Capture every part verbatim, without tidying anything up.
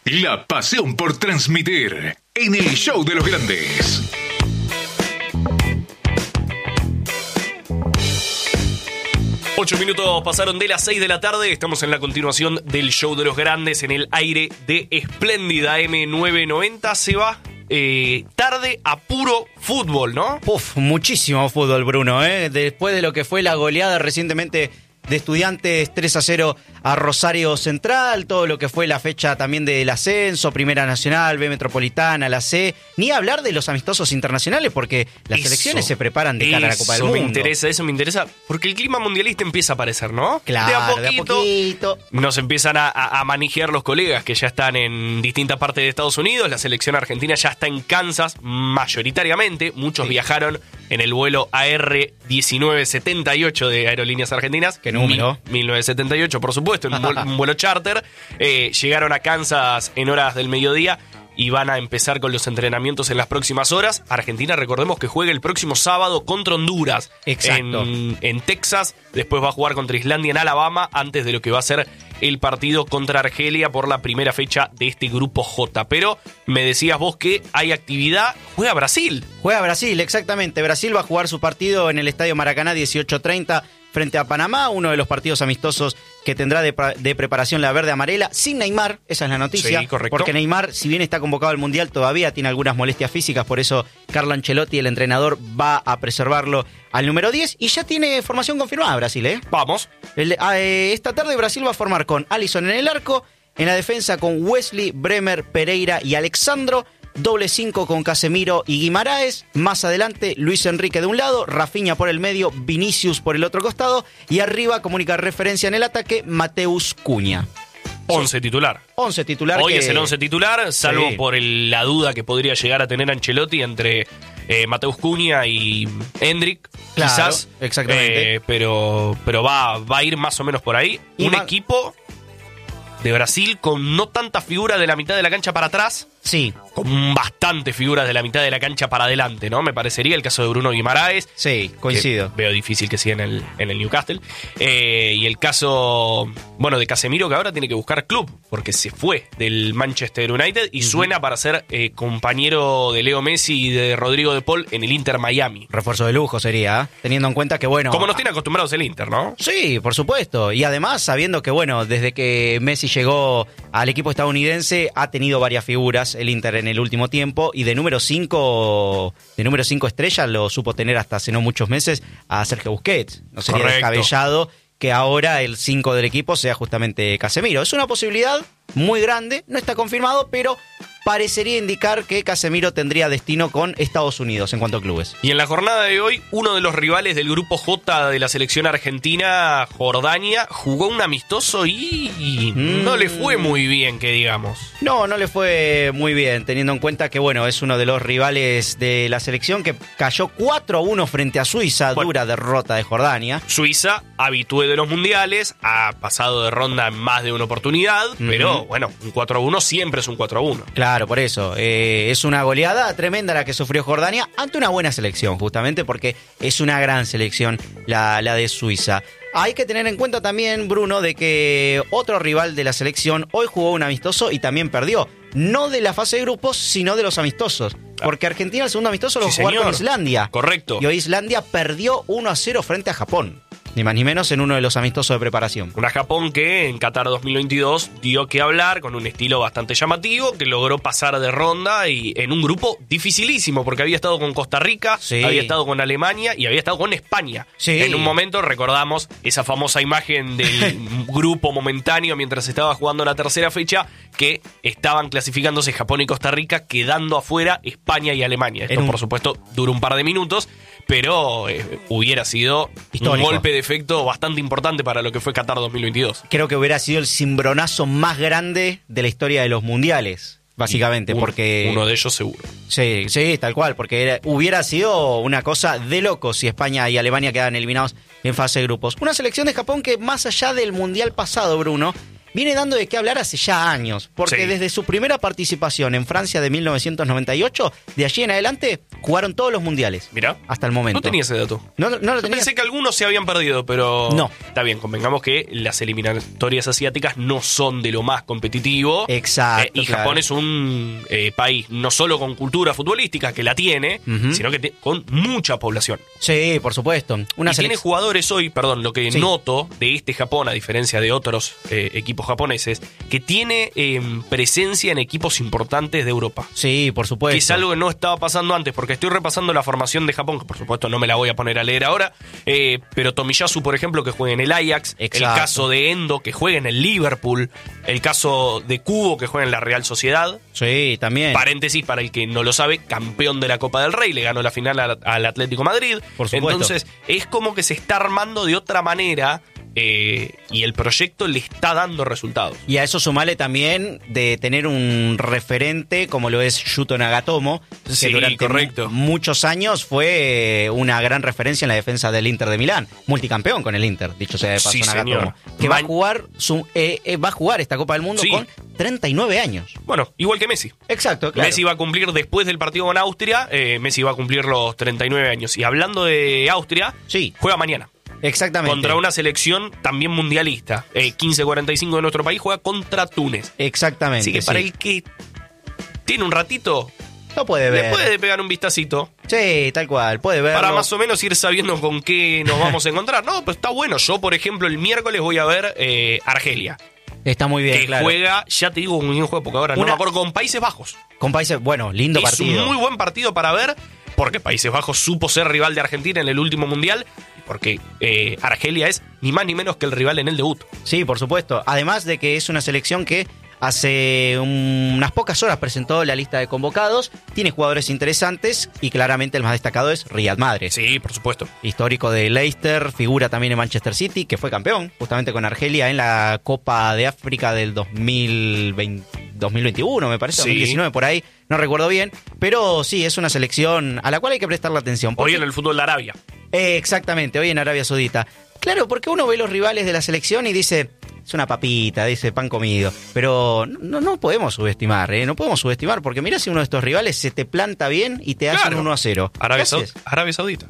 La pasión por transmitir en el show de los grandes. Ocho minutos pasaron de las seis de la tarde. Estamos en la continuación del show de los grandes en el aire de Espléndida eme novecientos noventa. Se va eh, tarde a puro fútbol, ¿no? Uf, muchísimo fútbol, Bruno, ¿eh? Después de lo que fue la goleada recientemente de Estudiantes tres a cero a Rosario Central, todo lo que fue la fecha también del ascenso, Primera Nacional, B Metropolitana, la C, ni hablar de los amistosos internacionales, porque las Eso, selecciones se preparan de cara a la Copa del Eso Mundo. me interesa, eso me interesa, porque el clima mundialista empieza a aparecer, ¿no? Claro, de a poquito, de a poquito. Nos empiezan a, a, a manejar los colegas que ya están en distintas partes de Estados Unidos. La selección argentina ya está en Kansas, mayoritariamente. Muchos Sí. viajaron en el vuelo A R diecinueve setenta y ocho de Aerolíneas Argentinas. ¿Qué número? mil novecientos setenta y ocho, por supuesto, en un vuelo, un vuelo charter. Eh, llegaron a Kansas en horas del mediodía y van a empezar con los entrenamientos en las próximas horas. Argentina, recordemos que juega el próximo sábado contra Honduras. Exacto. En, en Texas. Después va a jugar contra Islandia en Alabama, antes de lo que va a ser el partido contra Argelia por la primera fecha de este grupo J. Pero me decías vos que hay actividad. Juega Brasil. Juega Brasil, exactamente. Brasil va a jugar su partido en el Estadio Maracaná dieciocho treinta frente a Panamá, uno de los partidos amistosos que tendrá de, de preparación la verde amarela, sin Neymar, esa es la noticia. Sí, correcto. Porque Neymar, si bien está convocado al Mundial, todavía tiene algunas molestias físicas, por eso Carlo Ancelotti, el entrenador, va a preservarlo al número diez y ya tiene formación confirmada Brasil, ¿eh? Vamos. El, eh, esta tarde Brasil va a formar con Alisson en el arco, en la defensa con Wesley, Bremer, Pereira y Alexandro, doble cinco con Casemiro y Guimaraes, más adelante Luis Enrique de un lado, Rafinha por el medio, Vinicius por el otro costado y arriba, como única referencia en el ataque, Mateus Cunha. once titular. once titular. Hoy que... es el once titular, salvo Sí. por el- la duda que podría llegar a tener Ancelotti entre eh, Mateus Cunha y Hendrik, Claro, quizás. exactamente. Eh, pero pero va, va a ir más o menos por ahí. Y Un ma- equipo de Brasil con no tanta figura de la mitad de la cancha para atrás, Sí, con bastante figuras de la mitad de la cancha para adelante, ¿no? Me parecería el caso de Bruno Guimaraes. sí, coincido. Que veo difícil que siga en el, en el Newcastle. Eh, y el caso, bueno, de Casemiro, que ahora tiene que buscar club, porque se fue del Manchester United y suena para ser eh, compañero de Leo Messi y de Rodrigo de Paul en el Inter Miami. Refuerzo de lujo sería, ¿eh? Teniendo en cuenta que, bueno... Como nos tiene acostumbrados el Inter, ¿no? Sí, por supuesto. Y además, sabiendo que, bueno, desde que Messi llegó al equipo estadounidense, ha tenido varias figuras el Inter en el último tiempo. Y de número cinco, de número cinco estrella, lo supo tener hasta hace no muchos meses a Sergio Busquets. No sería Correcto. descabellado que ahora el cinco del equipo sea justamente Casemiro. Es una posibilidad muy grande, no está confirmado, pero parecería indicar que Casemiro tendría destino con Estados Unidos en cuanto a clubes. Y en la jornada de hoy, uno de los rivales del grupo J de la selección argentina, Jordania, jugó un amistoso y Mm. no le fue muy bien, que digamos. No, no le fue muy bien, teniendo en cuenta que, bueno, es uno de los rivales de la selección que cayó cuatro a uno frente a Suiza, Bueno. dura derrota de Jordania. Suiza, habitué de los mundiales, ha pasado de ronda en más de una oportunidad, pero bueno, un cuatro a uno siempre es un cuatro a uno. Claro, por eso. Eh, es una goleada tremenda la que sufrió Jordania ante una buena selección, justamente porque es una gran selección la, la de Suiza. Hay que tener en cuenta también, Bruno, de que otro rival de la selección hoy jugó un amistoso y también perdió. No de la fase de grupos, sino de los amistosos. Porque Argentina el segundo amistoso lo Sí, jugó con señor. Islandia. Correcto. Y hoy Islandia perdió uno a cero frente a Japón. Ni más ni menos en uno de los amistosos de preparación. Una Japón que en Qatar dos mil veintidós dio que hablar con un estilo bastante llamativo, que logró pasar de ronda y en un grupo dificilísimo, porque había estado con Costa Rica, Sí. había estado con Alemania y había estado con España. Sí. En un momento recordamos esa famosa imagen del grupo momentáneo mientras estaba jugando la tercera fecha, que estaban clasificándose Japón y Costa Rica, quedando afuera España y Alemania. Esto, En un- por supuesto, duró un par de minutos, pero eh, hubiera sido Histórico. un golpe de efecto bastante importante para lo que fue Qatar dos mil veintidós. Creo que hubiera sido el cimbronazo más grande de la historia de los mundiales, básicamente, Y un- porque... Uno de ellos seguro. Sí, sí, tal cual, porque era- hubiera sido una cosa de locos si España y Alemania quedaban eliminados en fase de grupos. Una selección de Japón que, más allá del mundial pasado, Bruno, viene dando de qué hablar hace ya años, porque Sí. desde su primera participación en Francia de mil novecientos noventa y ocho, de allí en adelante jugaron todos los mundiales. Mirá. Hasta el momento. No tenía ese dato. ¿No, no lo Yo tenías? pensé que algunos se habían perdido, pero No. está bien, convengamos que las eliminatorias asiáticas no son de lo más competitivo. Exacto, Eh, y claro. Japón es un eh, país no solo con cultura futbolística, que la tiene, Ujú. sino que te- con mucha población. Sí, por supuesto. Una y tiene selec- jugadores hoy, perdón, lo que Sí. noto de este Japón, a diferencia de otros eh, equipos japoneses, que tiene eh, presencia en equipos importantes de Europa. Sí, por supuesto. Que es algo que no estaba pasando antes, porque estoy repasando la formación de Japón, que por supuesto no me la voy a poner a leer ahora, eh, pero Tomiyasu, por ejemplo, que juega en el Ajax, Exacto. el caso de Endo, que juega en el Liverpool, el caso de Kubo, que juega en la Real Sociedad, Sí, también. paréntesis para el que no lo sabe, campeón de la Copa del Rey, le ganó la final al, al Atlético Madrid. Por supuesto. Entonces, es como que se está armando de otra manera eh, y el proyecto le está dando resultados. Y a eso sumale también de tener un referente como lo es Yuto Nagatomo, que Sí, durante correcto. mu- muchos años fue una gran referencia en la defensa del Inter de Milán, multicampeón con el Inter, dicho sea de paso, Sí, Nagatomo, señor. que va a Ma- jugar su, eh, eh, va a jugar esta Copa del Mundo Sí. con treinta y nueve años. Bueno, igual que Messi. Exacto, claro. Messi va a cumplir después del partido con Austria, eh, Messi va a cumplir los treinta y nueve años. Y hablando de Austria, Sí, juega mañana exactamente. contra una selección también mundialista. Eh, quince cuarenta y cinco de nuestro país juega contra Túnez. Exactamente. Así que sí. para el que tiene un ratito, Lo puede ver. le puede pegar un vistacito Sí, tal cual, puede verlo. para más o menos ir sabiendo con qué nos vamos a encontrar. No, pues está bueno. Yo, por ejemplo, el miércoles voy a ver eh, Argelia, Está muy bien, que claro. juega, ya te digo con quién juega, porque ahora no Una- me acuerdo, con Países Bajos. Con países, bueno, lindo Es partido. un muy buen partido para ver, porque Países Bajos supo ser rival de Argentina en el último mundial, y porque eh, Argelia es ni más ni menos que el rival en el debut. Sí, por supuesto. Además de que es una selección que hace un- unas pocas horas presentó la lista de convocados, tiene jugadores interesantes y claramente el más destacado es Riyad Mahrez. Sí, por supuesto. Histórico de Leicester, figura también en Manchester City, que fue campeón justamente con Argelia en la Copa de África del dos mil veinte, dos mil veintiuno, me parece, Sí. dos mil diecinueve, por ahí, no recuerdo bien. Pero sí, es una selección a la cual hay que prestarle atención. Hoy porque- en el fútbol de Arabia. Eh, exactamente, hoy en Arabia Saudita. Claro, porque uno ve los rivales de la selección y dice, es una papita, dice pan comido. Pero no, no podemos subestimar, ¿eh? No podemos subestimar, porque mirá si uno de estos rivales se te planta bien y te hace Claro. un uno a cero. Arabia, ¿Qué Sau- haces? Arabia Saudita.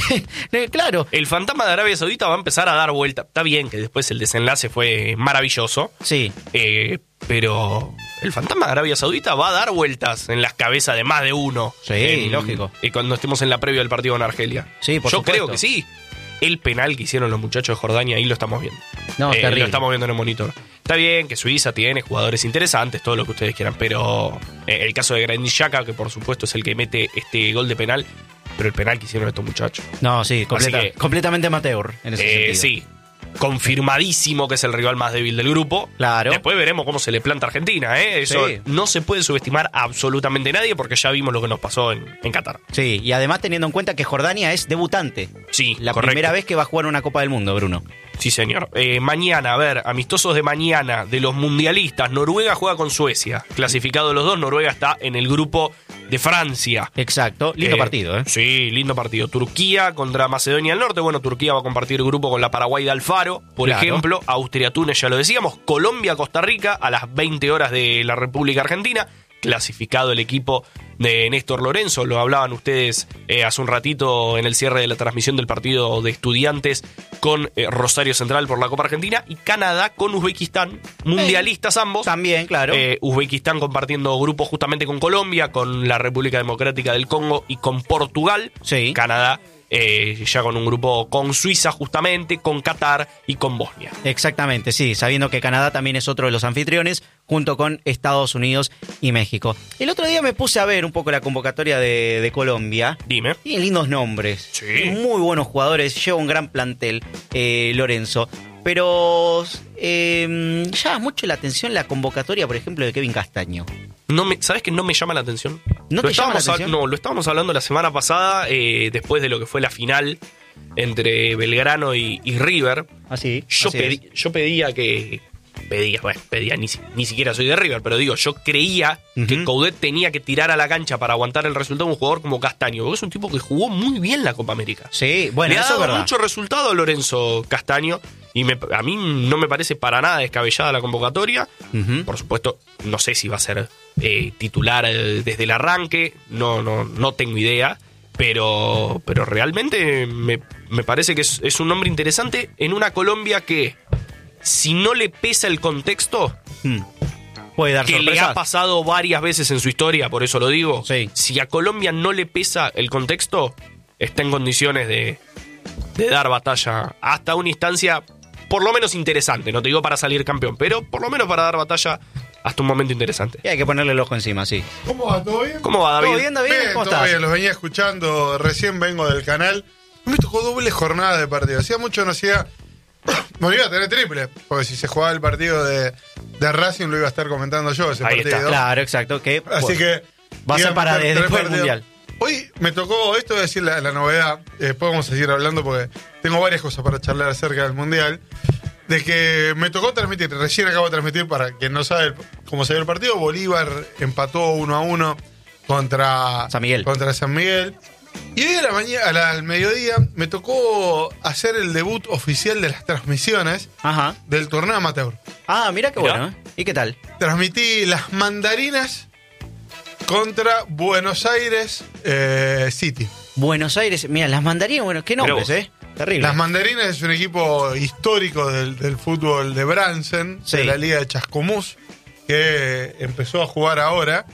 Claro, El fantasma de Arabia Saudita va a empezar a dar vuelta. Está bien que después el desenlace fue maravilloso, sí. eh, pero el fantasma de Arabia Saudita va a dar vueltas en las cabezas de más de uno. Sí, En- lógico. Y cuando estemos en la previa del partido con Argelia. Sí, por Yo supuesto. creo que sí. El penal que hicieron los muchachos de Jordania, ahí lo estamos viendo. No, Eh, terrible. Lo estamos viendo en el monitor. Está bien que Suiza tiene jugadores interesantes, todo lo que ustedes quieran, pero eh, el caso de Granit Xhaka, que por supuesto es el que mete este gol de penal, pero el penal que hicieron estos muchachos. No, sí, completa- que- completamente amateur en ese Eh, sentido. sí, confirmadísimo que es el rival más débil del grupo. Claro. Después veremos cómo se le planta a Argentina, ¿eh? Eso Sí. no se puede subestimar a absolutamente nadie porque ya vimos lo que nos pasó en, en Qatar. Sí, y además teniendo en cuenta que Jordania es debutante. Sí, La correcto. primera vez que va a jugar una Copa del Mundo, Bruno. Sí, señor. Eh, mañana, a ver, amistosos de mañana de los mundialistas. Noruega juega con Suecia. Clasificado los dos, Noruega está en el grupo de Francia. Exacto, lindo Eh, partido, ¿eh? Sí, lindo partido. Turquía contra Macedonia del Norte. Bueno, Turquía va a compartir grupo con la Paraguay de Alfaro, por Claro. ejemplo. Austria-Túnez, ya lo decíamos. Colombia-Costa Rica a las veinte horas de la República Argentina. Clasificado el equipo de Néstor Lorenzo, lo hablaban ustedes eh, hace un ratito en el cierre de la transmisión del partido de Estudiantes con eh, Rosario Central por la Copa Argentina, y Canadá con Uzbekistán, mundialistas ambos. También, claro. Eh, Uzbekistán compartiendo grupo justamente con Colombia, con la República Democrática del Congo y con Portugal. Sí. Canadá eh, ya con un grupo con Suiza justamente, con Qatar y con Bosnia. Exactamente, sí, sabiendo que Canadá también es otro de los anfitriones, junto con Estados Unidos y México. El otro día me puse a ver un poco la convocatoria de, de Colombia. Dime. Tiene lindos nombres, Sí. muy buenos jugadores, lleva un gran plantel, eh, Lorenzo. Pero eh, llama mucho la atención la convocatoria, por ejemplo, de Kevin Castaño. No me, ¿Sabes que no me llama la atención? ¿No Lo te llama la estábamos a- atención? No, lo estábamos hablando la semana pasada, eh, después de lo que fue la final entre Belgrano y, y River. Así. Yo, así pedí- yo pedía que... Pedía, bueno, pedía, ni, si- ni siquiera soy de River, pero digo, yo creía Ujú. que Coudet tenía que tirar a la cancha para aguantar el resultado de un jugador como Castaño, porque es un tipo que jugó muy bien la Copa América. Sí, bueno, Le ha eso es dado verdad. mucho resultado a Lorenzo Castaño, Y me, a mí no me parece para nada descabellada la convocatoria. Ujú. Por supuesto, no sé si va a ser eh, titular eh, desde el arranque. No, no, no tengo idea. Pero, pero realmente me, me parece que es, es un nombre interesante en una Colombia que, si no le pesa el contexto, Mm. Puede dar que le sorpresas. ha pasado varias veces en su historia, por eso lo digo. Sí. Si a Colombia no le pesa el contexto, está en condiciones de, de dar batalla hasta una instancia por lo menos interesante. No te digo para salir campeón, pero por lo menos para dar batalla hasta un momento interesante. Y hay que ponerle el ojo encima, sí. ¿Cómo va? ¿Todo bien? ¿Cómo va, David? ¿Todo bien, David? Bien, ¿Cómo todo estás? bien, los venía escuchando, recién vengo del canal. Me tocó doble jornada de partido. Hacía mucho no hacía. Bueno, iba a tener triple, porque si se jugaba el partido de, de Racing lo iba a estar comentando yo ese Ahí partido. está, Claro, exacto. Que, Así bueno, que. va a iba ser para meter de- tres después del partidos. Mundial. Hoy me tocó, esto voy a decir la, la novedad, eh, después vamos a seguir hablando porque tengo varias cosas para charlar acerca del Mundial. De que me tocó transmitir, recién acabo de transmitir para quien no sabe el- cómo salió el partido. Bolívar empató uno a uno contra San Miguel. Contra San Miguel. Y hoy a la mañana, a la- al mediodía, me tocó hacer el debut oficial de las transmisiones Ajá. del torneo amateur. Ah, mira qué Mirá. bueno. ¿eh? ¿Y qué tal? Transmití las mandarinas contra Buenos Aires eh, City. Buenos Aires. Mira, las mandarinas, bueno, qué nombres, vos. ¿eh? Terrible. Las Mandarinas es un equipo histórico del, del fútbol de Bransen, Sí. de la Liga de Chascomús, que empezó a jugar ahora.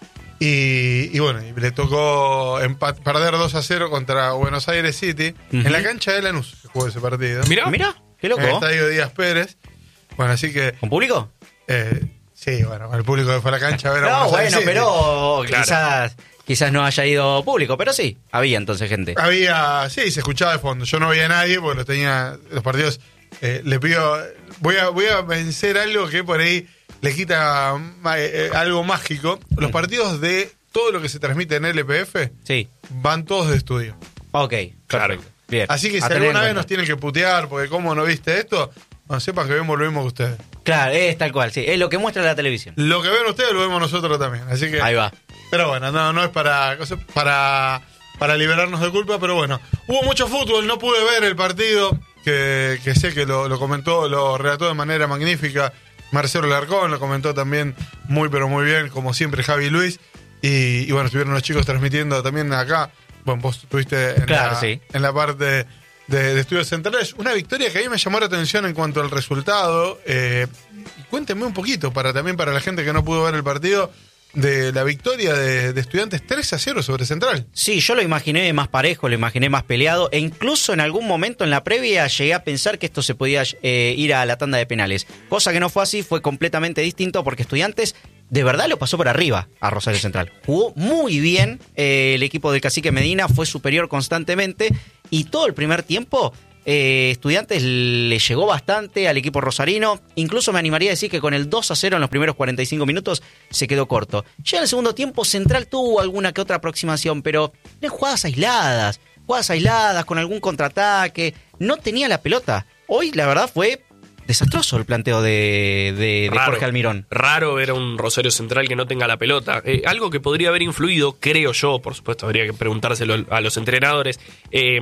Y, y bueno, y le tocó empat- perder dos a cero contra Buenos Aires City Ujú. en la cancha de Lanús, se jugó ese partido. Mirá. Mira, qué En el loco. estadio Díaz Pérez. Bueno, así que, ¿Con público? eh, sí, bueno, el público que fue a la cancha a ver a No, Buenos Aires bueno, City. pero Claro. quizás, quizás no haya ido público, pero sí, había entonces gente. Había, sí, se escuchaba de fondo. Yo no veía a nadie porque los tenía, los partidos. Eh, le pido, voy a, voy a vencer algo que por ahí le quita ma- eh, algo mágico. Los partidos de todo lo que se transmite en L P F Sí, van todos de estudio. ok. Claro. perfecto. Bien. Así que A si tener alguna en vez cuenta. nos tienen que putear porque cómo no viste esto, bueno, sepan que vemos lo mismo que ustedes. Claro, es tal cual, sí. Es lo que muestra la televisión. Lo que ven ustedes lo vemos nosotros también. Así que. Ahí va. Pero bueno, no, no es para, cosa- para, para liberarnos de culpa, pero bueno. Hubo mucho fútbol, no pude ver el partido, que, que sé que lo, lo comentó, lo relató de manera magnífica Marcelo Larcón, lo comentó también muy pero muy bien, como siempre Javi Luis. Y, y bueno, estuvieron los chicos transmitiendo también acá. Bueno, vos estuviste en, Claro, la, sí. en la parte de, de estudios centrales. Una victoria que a mí me llamó la atención en cuanto al resultado. Eh, y cuéntenme un poquito, para también para la gente que no pudo ver el partido, de la victoria de, de Estudiantes tres a cero sobre Central. Sí, yo lo imaginé más parejo, lo imaginé más peleado e incluso en algún momento en la previa llegué a pensar que esto se podía eh, ir a la tanda de penales. Cosa que no fue así, fue completamente distinto porque Estudiantes de verdad lo pasó por arriba a Rosario Central. Jugó muy bien, eh, el equipo del Cacique Medina fue superior constantemente y todo el primer tiempo eh, Estudiantes le llegó bastante al equipo rosarino. Incluso me animaría a decir que con el dos a cero en los primeros cuarenta y cinco minutos se quedó corto. Ya en el segundo tiempo Central tuvo alguna que otra aproximación, pero eran jugadas aisladas, jugadas aisladas con algún contraataque. No tenía la pelota. Hoy la verdad fue desastroso el planteo de, de, de Raro. Jorge Almirón. Raro ver a un Rosario Central que no tenga la pelota. Eh, algo que podría haber influido, creo yo, por supuesto, habría que preguntárselo a los entrenadores. Eh,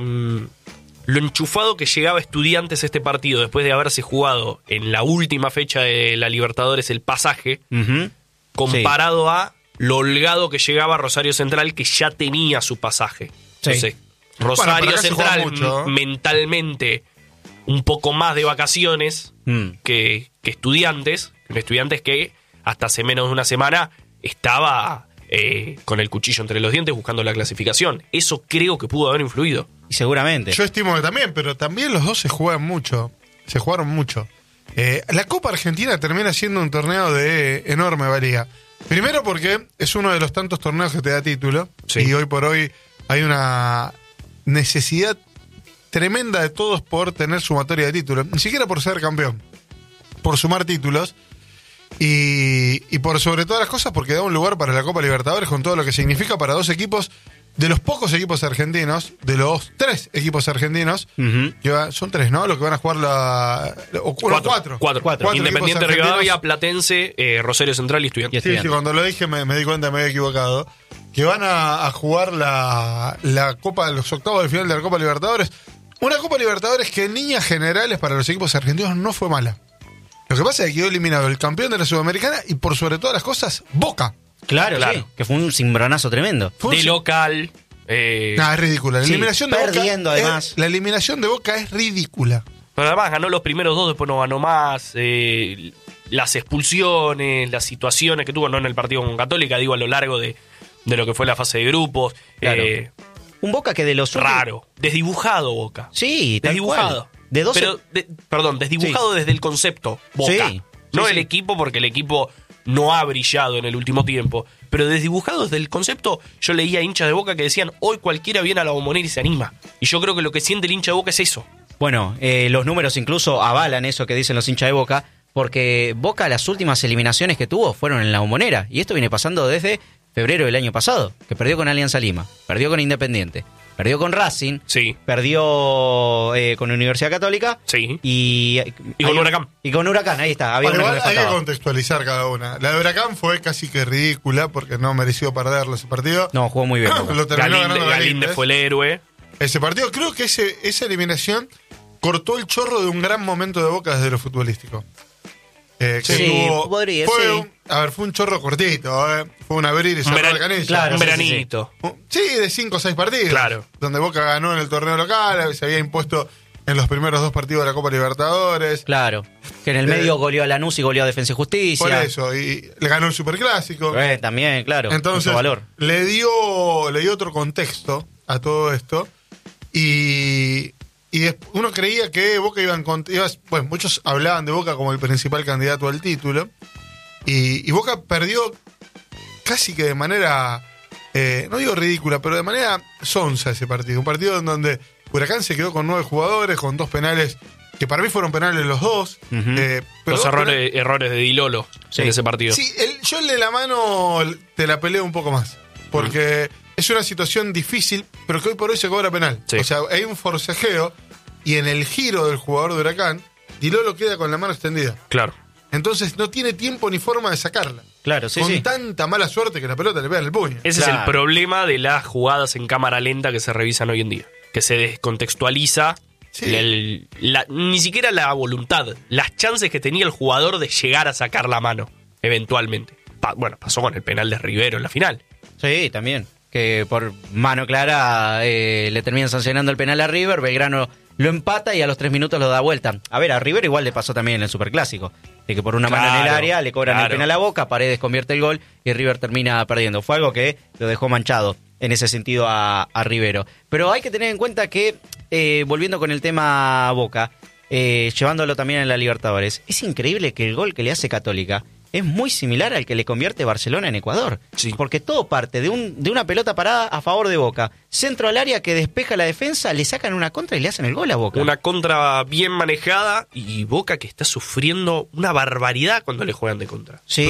lo enchufado que llegaba Estudiantes este partido después de haberse jugado en la última fecha de la Libertadores el pasaje, Ujú. comparado a lo holgado que llegaba Rosario Central, que ya tenía su pasaje. Sí. Entonces, Bueno, Rosario pero acá se juega Central mucho, ¿eh? m- mentalmente un poco más de vacaciones Mm. que, que Estudiantes, que Estudiantes que hasta hace menos de una semana estaba eh, con el cuchillo entre los dientes buscando la clasificación. Eso creo que pudo haber influido. Y seguramente. Yo estimo que también, pero también los dos se juegan mucho. Se jugaron mucho. Eh, la Copa Argentina termina siendo un torneo de enorme valía. Primero porque es uno de los tantos torneos que te da título. Sí. Y hoy por hoy hay una necesidad tremenda de todos por tener sumatoria de títulos. Ni siquiera por ser campeón. Por sumar títulos. Y, y por sobre todas las cosas porque da un lugar para la Copa Libertadores con todo lo que significa para dos equipos, de los pocos equipos argentinos, de los tres equipos argentinos, Ujú. que va- son tres, ¿no? Los que van a jugar la... O, bueno, cuatro. Cuatro. Cuatro Independiente equipos Rivadavia, argentinos. Platense, eh, Rosario Central y Estudiantes. Y Sí, sí, Estudiantes. cuando lo dije me, me di cuenta, me había equivocado. Que van a, a jugar la, la Copa, los octavos de final de la Copa Libertadores. Una Copa Libertadores que en líneas generales para los equipos argentinos no fue mala. Lo que pasa es que quedó eliminado el campeón de la Sudamericana y por sobre todas las cosas, Boca. Claro, Claro. sí, que fue un cimbronazo tremendo. Fue un De si- local. Eh, Nah, es ridícula. La Sí, eliminación de perdiendo, Boca. es- además. la eliminación de Boca es ridícula. Pero además ganó los primeros dos, después no ganó más. eh, las expulsiones, las situaciones que tuvo, no en el partido con Católica, digo a lo largo de, de lo que fue la fase de grupos. Claro. eh, Un Boca que de los últimos- raro. Desdibujado Boca. Sí, tal Desdibujado. cual. De doce... Pero, de- perdón, desdibujado desde el concepto Boca. Sí, no sí, el sí. equipo, porque el equipo no ha brillado en el último tiempo. Pero desdibujado desde el concepto, yo leía hinchas de Boca que decían, hoy cualquiera viene a la Bombonera y se anima. Y yo creo que lo que siente el hincha de Boca es eso. Bueno, eh, los números incluso avalan eso que dicen los hinchas de Boca, porque Boca las últimas eliminaciones que tuvo fueron en la Bombonera, y esto viene pasando desde febrero del año pasado, que perdió con Alianza Lima, perdió con Independiente, perdió con Racing, Sí. perdió eh, con Universidad Católica Sí. y, Y con hay- Huracán. Y con Huracán, ahí está, había Bueno, una que igual me hay que faltaba. contextualizar cada una. La de Huracán fue casi que ridícula porque no mereció perderlo ese partido. No, jugó muy bien. Boca. Lo terminó Galinde, ganando Galinde Galíndez. fue el héroe. Ese partido, creo que ese, esa eliminación cortó el chorro de un gran momento de Boca desde lo futbolístico. Eh, que Sí, tuvo- podría, fue sí. un- a ver, fue un chorro cortito, eh. Fue un abrir y Un, cerrar veran- la canilla. claro, un sí, sí, veranito. Sí, de cinco o seis partidos. Claro. Donde Boca ganó en el torneo local, se había impuesto en los primeros dos partidos de la Copa Libertadores. Claro, que en el Eh, medio goleó a Lanús y goleó a Defensa y Justicia. Por eso, y le ganó el Superclásico. Eh, también, claro, Entonces, mucho valor. le dio le dio otro contexto a todo esto. Y, y des- uno creía que Boca iba en cont- iba- bueno, muchos hablaban de Boca como el principal candidato al título. Y, y Boca perdió casi que de manera, eh, no digo ridícula, pero de manera sonsa ese partido. Un partido en donde Huracán se quedó con nueve jugadores, con dos penales, que para mí fueron penales los dos. Ujú. eh, pero Los dos errores, errores de Dilolo Sí. en ese partido. Sí, el, yo el de la mano te la peleo un poco más. Porque es una situación difícil, pero que hoy por hoy se cobra penal. Sí. O sea, hay un forcejeo y en el giro del jugador de Huracán, Dilolo queda con la mano extendida. Claro. Entonces no tiene tiempo ni forma de sacarla. Claro, sí, con sí. tanta mala suerte que la pelota le pega en el puño. Ese es Claro. el problema de las jugadas en cámara lenta que se revisan hoy en día. Que se descontextualiza Sí. la- el- la- ni siquiera la voluntad, las chances que tenía el jugador de llegar a sacar la mano, eventualmente. Pa- bueno, pasó con el penal de Rivero en la final. Sí, también. Que por mano clara eh, le terminan sancionando el penal a River, Belgrano lo empata y a los tres minutos lo da vuelta. A ver, a River igual le pasó también en el Superclásico. De que por una mano en el Claro, área le cobran claro. el penal a Boca, Paredes convierte el gol y River termina perdiendo. Fue algo que lo dejó manchado en ese sentido a, a Rivero. Pero hay que tener en cuenta que, eh, volviendo con el tema Boca, eh, llevándolo también en la Libertadores, es increíble que el gol que le hace Católica es muy similar al que le convierte Barcelona en Ecuador. Sí. Porque todo parte de, un, de una pelota parada a favor de Boca. Centro al área que despeja la defensa, le sacan una contra y le hacen el gol a Boca. Una contra bien manejada y Boca que está sufriendo una barbaridad cuando le juegan de contra. Sí.